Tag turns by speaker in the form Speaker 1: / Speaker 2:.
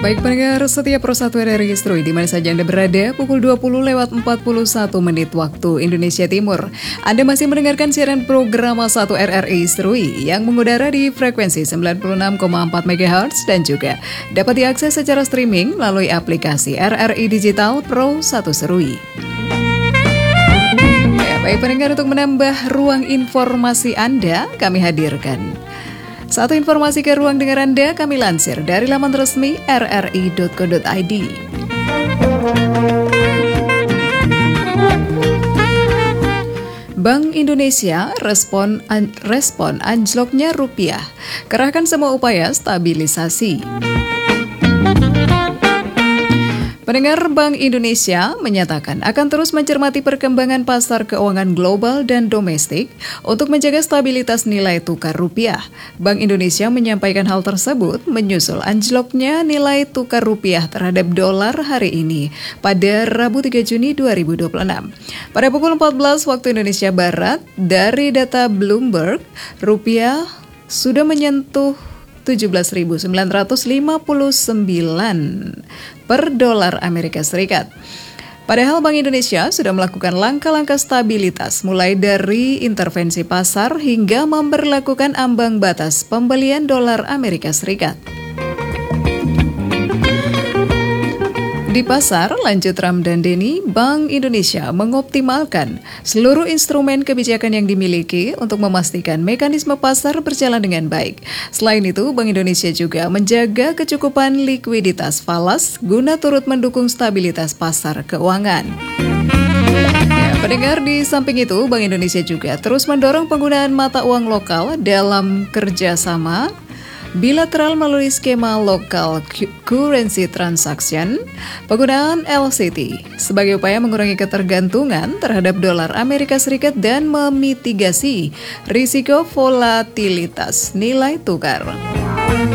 Speaker 1: Baik pendengar setia Pro1 RRI Instrui di mana saja Anda berada, pukul 20:41 waktu Indonesia Timur. Anda masih mendengarkan siaran program 1 RRI Instrui yang mengudara di frekuensi 96,4 MHz dan juga dapat diakses secara streaming melalui aplikasi RRI Digital Pro1 Serui. Baik pendengar, untuk menambah ruang informasi Anda, kami hadirkan satu informasi ke ruang dengar Anda, kami lansir dari laman resmi rri.co.id. Bank Indonesia respon anjloknya rupiah, kerahkan semua upaya stabilisasi. Pendengar, Bank Indonesia menyatakan akan terus mencermati perkembangan pasar keuangan global dan domestik untuk menjaga stabilitas nilai tukar rupiah. Bank Indonesia menyampaikan hal tersebut menyusul anjloknya nilai tukar rupiah terhadap dolar hari ini pada Rabu 3 Juni 2026. Pada pukul 14 waktu Indonesia Barat, dari data Bloomberg, rupiah sudah menyentuh 17.959 per dolar Amerika Serikat. Padahal Bank Indonesia sudah melakukan langkah-langkah stabilitas mulai dari intervensi pasar hingga memberlakukan ambang batas pembelian dolar Amerika Serikat. Di pasar, lanjut Ramdan Deni, Bank Indonesia mengoptimalkan seluruh instrumen kebijakan yang dimiliki untuk memastikan mekanisme pasar berjalan dengan baik. Selain itu, Bank Indonesia juga menjaga kecukupan likuiditas falas guna turut mendukung stabilitas pasar keuangan. Pendengar, di samping itu, Bank Indonesia juga terus mendorong penggunaan mata uang lokal dalam kerjasama bilateral melalui skema Local Currency Transaction, penggunaan LCT sebagai upaya mengurangi ketergantungan terhadap dolar Amerika Serikat dan memitigasi risiko volatilitas nilai tukar.